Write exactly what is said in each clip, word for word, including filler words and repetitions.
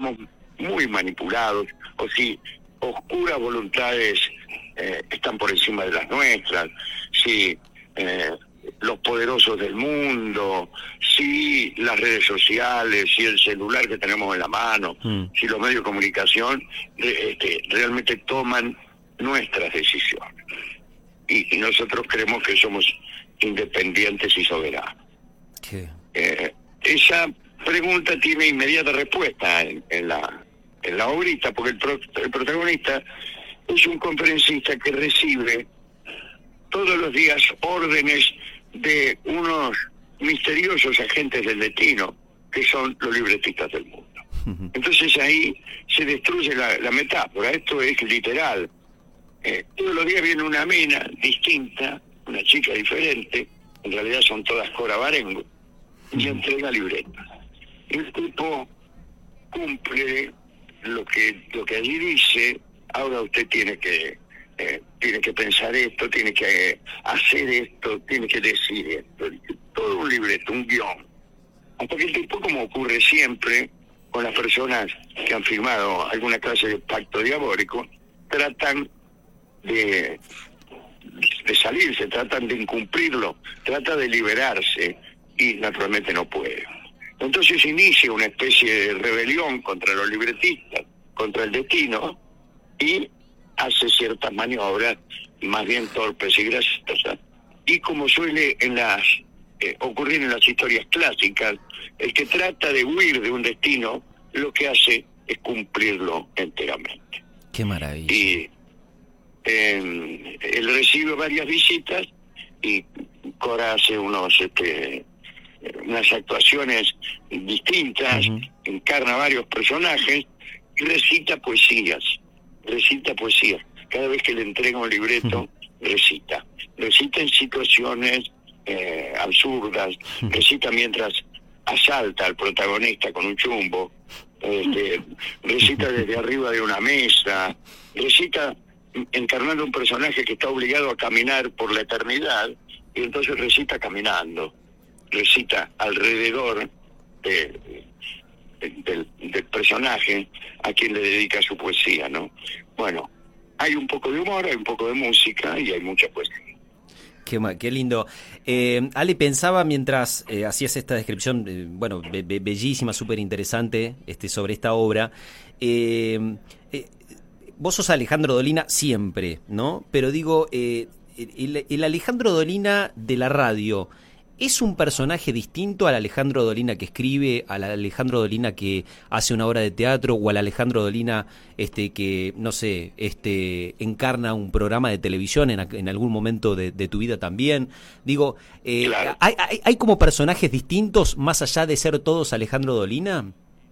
estamos muy manipulados, o si oscuras voluntades eh, están por encima de las nuestras, si eh, los poderosos del mundo, si las redes sociales, si el celular que tenemos en la mano, mm. si los medios de comunicación re, este, realmente toman nuestras decisiones. Y, y nosotros creemos que somos independientes y soberanos. ¿Qué? Eh, esa pregunta tiene inmediata respuesta en, en la en la obrita, porque el, pro, el protagonista es un conferencista que recibe todos los días órdenes de unos misteriosos agentes del destino, que son los libretistas del mundo. Entonces ahí se destruye la, la metáfora, esto es literal. Eh, todos los días viene una mina distinta, una chica diferente, en realidad son todas Cora Barengo, y entrega libreta. El tipo cumple lo que lo que allí dice. Ahora usted tiene que eh, tiene que pensar esto, tiene que eh, hacer esto, tiene que decir esto, todo un libreto, un guión. Hasta que el tipo, como ocurre siempre con las personas que han firmado alguna clase de pacto diabólico, tratan de de salirse, tratan de incumplirlo, trata de liberarse y naturalmente no puede. Entonces inicia una especie de rebelión contra los libretistas, contra el destino, y hace ciertas maniobras más bien torpes y graciosas. Y como suele en las eh, ocurrir en las historias clásicas, el que trata de huir de un destino, lo que hace es cumplirlo enteramente. ¡Qué maravilla! Y eh, él recibe varias visitas y Cora hace unos este, unas actuaciones distintas, uh-huh. encarna varios personajes y recita poesías, recita poesías. Cada vez que le entrega un libreto, uh-huh. recita. Recita en situaciones eh, absurdas, uh-huh. recita mientras asalta al protagonista con un chumbo, este, recita desde arriba de una mesa, recita encarnando un personaje que está obligado a caminar por la eternidad, y entonces recita caminando. Recita alrededor de, de, del, del personaje a quien le dedica su poesía, ¿no? Bueno, hay un poco de humor, hay un poco de música y hay mucha poesía. Qué, qué lindo. Eh, Ale, pensaba mientras eh, hacías esta descripción, eh, bueno, be, be, bellísima, súper interesante este, sobre esta obra. Eh, eh, vos sos Alejandro Dolina siempre, ¿no? Pero digo, eh, el, el Alejandro Dolina de la radio, ¿es un personaje distinto al Alejandro Dolina que escribe, al Alejandro Dolina que hace una obra de teatro, o al Alejandro Dolina este que, no sé, este encarna un programa de televisión en, en algún momento de, de tu vida también? Digo, eh, claro. ¿hay, hay, ¿hay como personajes distintos más allá de ser todos Alejandro Dolina?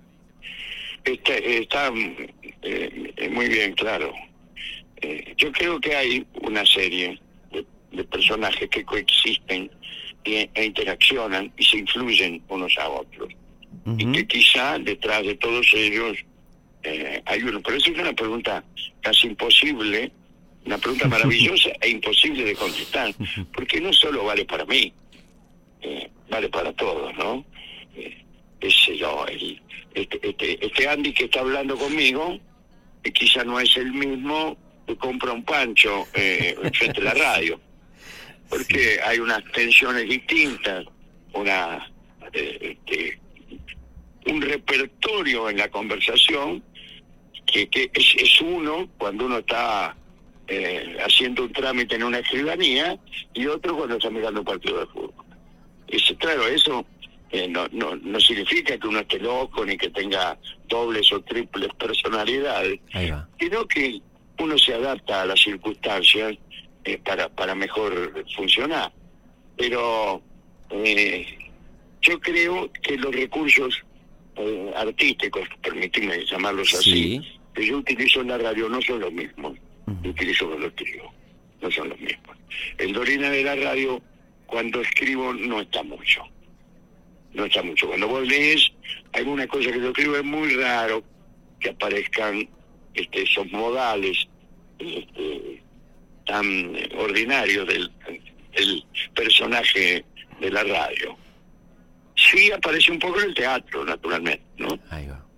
Está, está eh, muy bien, claro. Eh, yo creo que hay una serie de, de personajes que coexisten e interaccionan y se influyen unos a otros. Uh-huh. Y que quizá detrás de todos ellos eh, hay uno. Pero esa es una pregunta casi imposible, una pregunta maravillosa e imposible de contestar, porque no solo vale para mí, eh, vale para todos, ¿no? Eh, ese yo, el, este, este, este Andy que está hablando conmigo, eh, quizá no es el mismo que compra un pancho eh, frente a la radio. Porque sí. hay unas tensiones distintas, una eh, este, un repertorio en la conversación que, que es, es uno cuando uno está eh, haciendo un trámite en una escribanía y otro cuando está mirando un partido de fútbol. Es, claro, eso eh, no, no, no significa que uno esté loco ni que tenga dobles o triples personalidades, sino que uno se adapta a las circunstancias Eh, para para mejor funcionar. Pero eh, yo creo que los recursos eh, artísticos, permíteme llamarlos así, sí. que yo utilizo en la radio no son los mismos uh-huh. que utilizo cuando escribo, no son los mismos. El Dolina de la radio, cuando escribo, no está mucho, no está mucho. Cuando vos lees alguna cosa que yo escribo, es muy raro que aparezcan este, esos modales este, tan ordinario del, del personaje de la radio. Sí aparece un poco en el teatro, naturalmente, ¿no? Ahí va.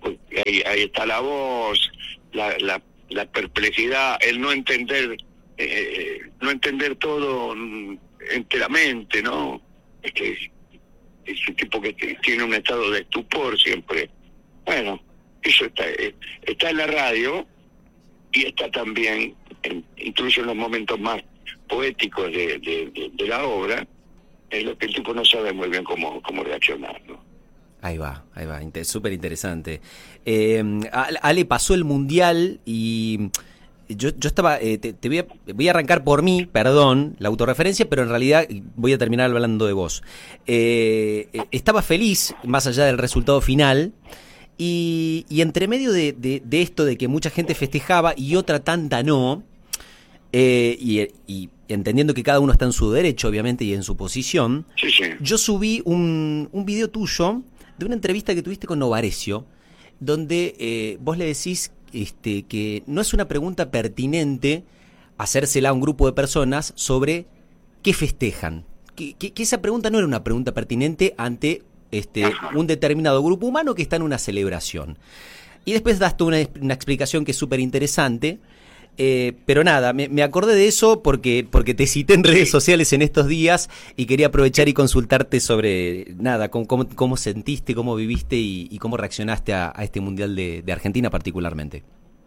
ahí, ahí está la voz, la, la, la perplejidad, el no entender, eh, no entender todo enteramente, ¿no? Es que es un tipo que tiene un estado de estupor siempre. Bueno, eso está, está en la radio y está también, en, incluso en los momentos más poéticos de, de, de, de la obra, es lo que el tipo no sabe muy bien cómo, cómo reaccionar, ¿no? Ahí va, ahí va, súper interesante. Eh, Ale, pasó el Mundial y yo, yo estaba, eh, te, te voy, a, voy a arrancar por mí, perdón, la autorreferencia, pero en realidad voy a terminar hablando de vos. Eh, estaba feliz, más allá del resultado final, y, y entre medio de, de, de esto de que mucha gente festejaba y otra tanta no, eh, y, y entendiendo que cada uno está en su derecho, obviamente, y en su posición, sí, sí. Yo subí un, un video tuyo de una entrevista que tuviste con Novarecio, donde eh, vos le decís este, que no es una pregunta pertinente hacérsela a un grupo de personas sobre qué festejan. Que, que, que esa pregunta no era una pregunta pertinente ante este, un determinado grupo humano que está en una celebración. Y después das tú una, una explicación que es súper interesante. Eh, pero nada, me, me acordé de eso porque porque te cité en redes sociales en estos días y quería aprovechar y consultarte sobre nada, cómo, cómo, cómo sentiste, cómo viviste y, y cómo reaccionaste a, a este Mundial de, de Argentina particularmente.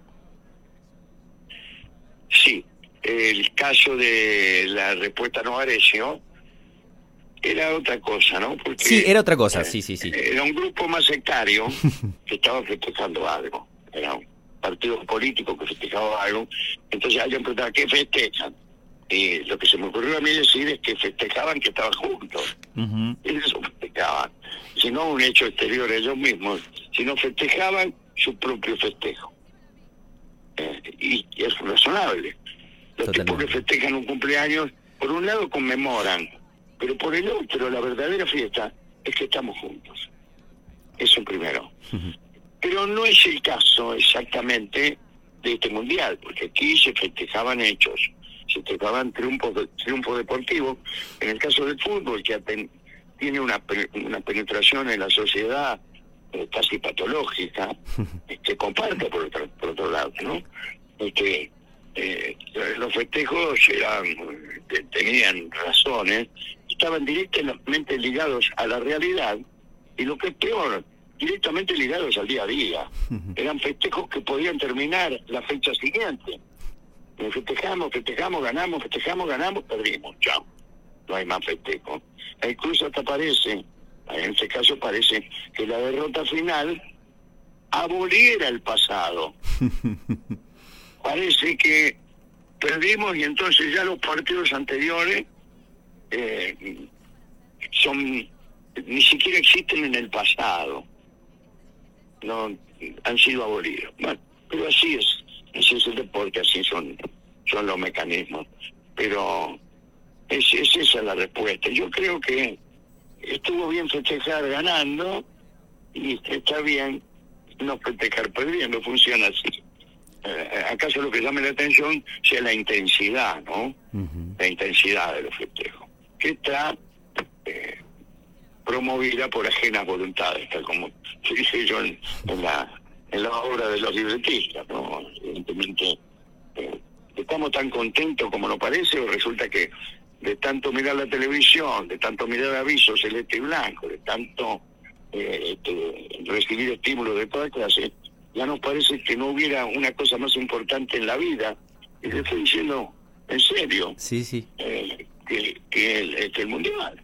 Sí, el caso de la respuesta a Novarecio era otra cosa, ¿no? Porque sí, era otra cosa, eh, sí, sí, sí. Era un grupo más sectario que estaba festejando algo, era un partidos políticos que festejaba algo, entonces alguien preguntaba, ¿qué festejan? Y lo que se me ocurrió a mí decir es que festejaban que estaban juntos. Uh-huh. Eso festejaban. Si no un hecho exterior ellos mismos, sino festejaban su propio festejo. Eh, y, y es razonable. Los Totalmente. Tipos que festejan un cumpleaños, por un lado conmemoran, pero por el otro, la verdadera fiesta es que estamos juntos. Eso primero. Uh-huh. Pero no es el caso exactamente de este mundial, porque aquí se festejaban hechos, se festejaban triunfos, de, triunfos deportivos. En el caso del fútbol, que ten, tiene una, una penetración en la sociedad eh, casi patológica, que comparte por otro, por otro lado, ¿no? Este, eh, los festejos eran, tenían razones, estaban directamente ligados a la realidad, y lo que es peor, directamente ligados al día a día. Eran festejos que podían terminar la fecha siguiente. Festejamos, festejamos, ganamos, festejamos, ganamos, perdimos. Chao. No hay más festejo. E incluso hasta parece, en este caso parece, que la derrota final aboliera el pasado. Parece que perdimos y entonces ya los partidos anteriores eh, son ni siquiera existen en el pasado. No han sido abolidos. Bueno, pero así es, así es el deporte, así son son los mecanismos. Pero es, es esa la respuesta. Yo creo que estuvo bien festejar ganando y está bien no festejar perdiendo, funciona así. Eh, ¿Acaso lo que llama la atención sea la intensidad, ¿no? Uh-huh. La intensidad de los festejos, que está eh, promovida por ajenas voluntades, tal como dije yo en, en la en la obra de los libretistas, ¿no? Evidentemente, eh, estamos tan contentos como nos parece, o resulta que de tanto mirar la televisión, de tanto mirar avisos celeste y blanco, de tanto eh, este, recibir estímulos de toda clase, ya nos parece que no hubiera una cosa más importante en la vida, y le estoy diciendo en serio, sí, sí. Eh, que, que, el, que el mundial.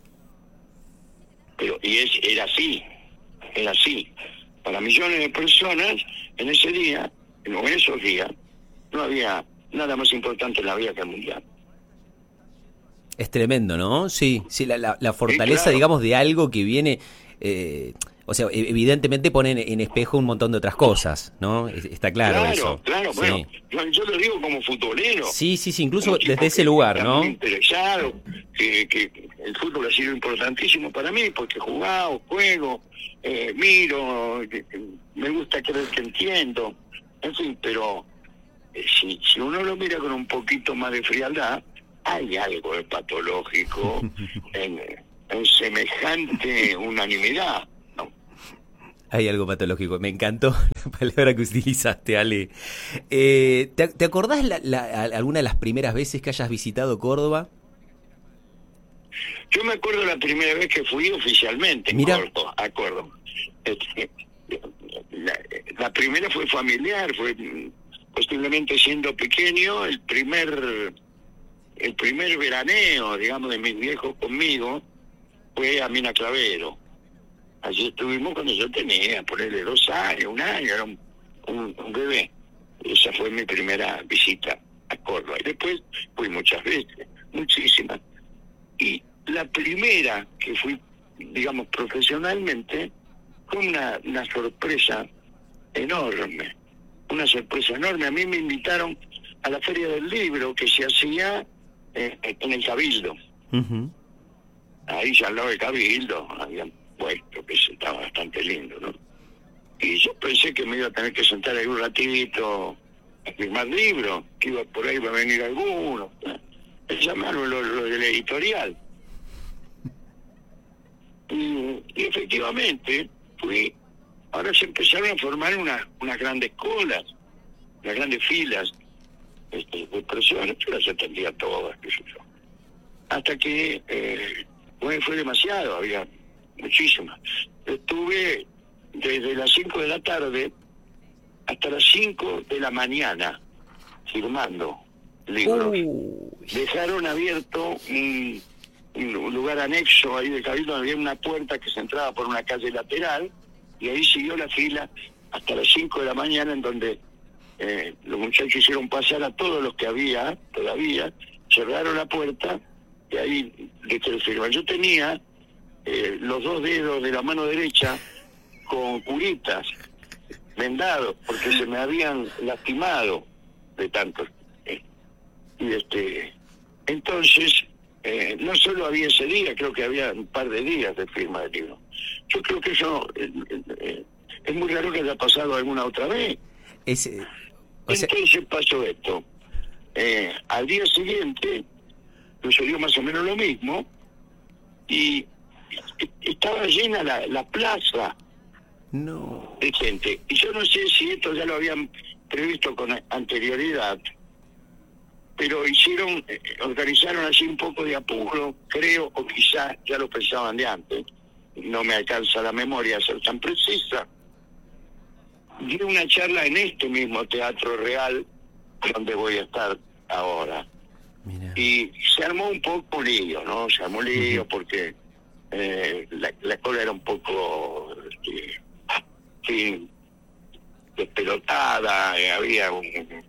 Pero y es era así, era así. Para millones de personas, en ese día, en esos días, no había nada más importante en la vida que el mundial. Es tremendo, ¿no? Sí, sí, la, la, la fortaleza, sí, claro, digamos, de algo que viene... Eh, o sea, evidentemente ponen en espejo un montón de otras cosas, ¿no? Está claro, claro eso. Claro, claro, sí. Bueno, yo lo digo como futbolero. Sí, sí, sí, incluso desde ese lugar, ¿no? Interesado, que, que el fútbol ha sido importantísimo para mí, porque he jugado, juego, eh, miro, me gusta creer que entiendo, en fin, pero eh, si, si uno lo mira con un poquito más de frialdad, hay algo de patológico en, en semejante unanimidad. Hay algo patológico. Me encantó la palabra que utilizaste, Ale. Eh, ¿te, ¿Te acordás la, la, alguna de las primeras veces que hayas visitado Córdoba? Yo me acuerdo la primera vez que fui oficialmente en Mira. Córdoba, a Córdoba. Este, la, la primera fue familiar, fue posiblemente siendo pequeño, el primer el primer veraneo, digamos, de mis viejos conmigo fue a Mina Clavero. Allí estuvimos cuando yo tenía, ponerle dos años, un año, era un, un, un bebé. Esa fue mi primera visita a Córdoba. Y después fui muchas veces, muchísimas. Y la primera que fui, digamos, profesionalmente, fue una, una sorpresa enorme. Una sorpresa enorme. A mí me invitaron a la Feria del Libro que se hacía eh, en el Cabildo. Uh-huh. Ahí ya al lado del Cabildo habían puesto, que estaba bastante lindo, ¿no? Y yo pensé que me iba a tener que sentar ahí un ratito a firmar libros, que iba por ahí, va a venir alguno. Me llamaron lo, lo del editorial. Y, y efectivamente fui. Ahora se empezaron a formar una, unas grandes colas, unas grandes filas este, de personas. Yo las atendía todas, qué sé yo. Hasta que eh, bueno, fue demasiado, había muchísimas. Estuve desde las cinco de la tarde hasta las cinco de la mañana firmando libros. Uh. Dejaron abierto un, un lugar anexo ahí de Cabildo, había una puerta que se entraba por una calle lateral, y ahí siguió la fila hasta las cinco de la mañana, en donde eh, los muchachos hicieron pasar a todos los que había todavía, cerraron la puerta y ahí dejé de firmar. Yo tenía eh, los dos dedos de la mano derecha con curitas, vendados, porque se me habían lastimado de tanto. Eh, y este, entonces, eh, no solo había ese día, creo que había un par de días de firma del libro. Yo creo que eso eh, eh, es muy raro que haya pasado alguna otra vez. Es, o sea... Entonces pasó esto. Eh, al día siguiente sucedió más o menos lo mismo, y estaba llena la, la plaza no. de gente. Y yo no sé si esto ya lo habían previsto con anterioridad, pero hicieron, eh, organizaron así un poco de apuro, creo, o quizá ya lo pensaban de antes. No me alcanza la memoria a ser tan precisa. Di una charla en este mismo Teatro Real, donde voy a estar ahora. Mira. Y se armó un poco un lío, ¿no? Se armó un lío uh-huh. porque eh, la, la cola era un poco, este, sí, despelotada, eh, había un...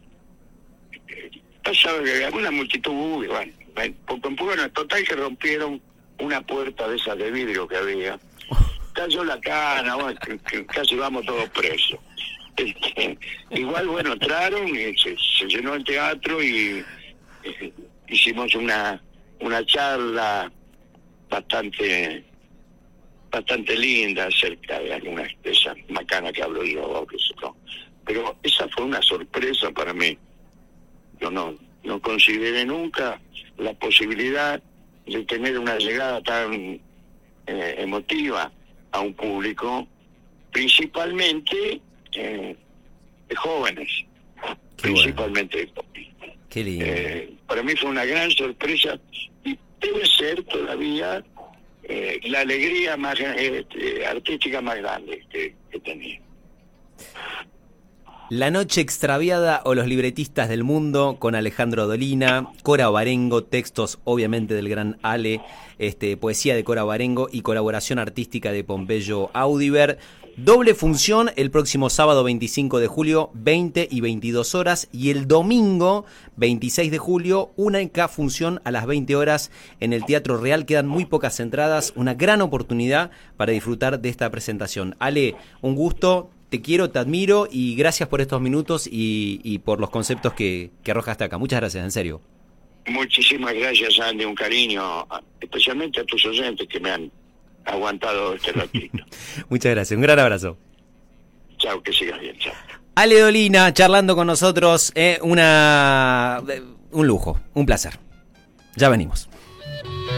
Eh, pasaba que alguna multitud, y bueno, poco en poco, bueno, total que rompieron una puerta de esas de vidrio que había. Cayó la cana, bueno, que, que casi vamos todos presos. Este, igual, bueno, entraron y se, se llenó el teatro y eh, hicimos una una charla bastante bastante linda acerca de algunas de esas macanas que hablo yo, que sé yo. Pero esa fue una sorpresa para mí. Yo no, no consideré nunca la posibilidad de tener una llegada tan eh, emotiva a un público, principalmente eh, de jóvenes, Qué principalmente de jóvenes. Qué lindo. Eh, para mí fue una gran sorpresa y debe ser todavía eh, la alegría más eh, artística más grande que, que tenía. La noche extraviada o los libretistas del mundo con Alejandro Dolina, Cora Barengo, textos obviamente del gran Ale, este, poesía de Cora Barengo y colaboración artística de Pompeyo Audiver. Doble función el próximo sábado veinticinco de julio, veinte y veintidós horas, y el domingo veintiséis de julio, única función a las veinte horas en el Teatro Real. Quedan muy pocas entradas, una gran oportunidad para disfrutar de esta presentación. Ale, un gusto. Te quiero, te admiro y gracias por estos minutos y, y por los conceptos que, que arrojaste acá. Muchas gracias, en serio. Muchísimas gracias, Andy. Un cariño, especialmente a tus oyentes que me han aguantado este ratito. Muchas gracias. Un gran abrazo. Chao, que sigas bien. Chao. Ale Dolina charlando con nosotros. Eh, una, un lujo, un placer. Ya venimos.